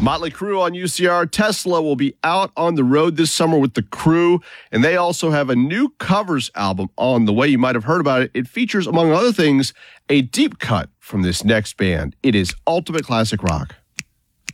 Motley Crue on UCR. Tesla will be out on the road this summer with the Crew, and they also have a new covers album on the way. You might have heard about it. It features, among other things, a deep cut from this next band. It is ultimate classic rock.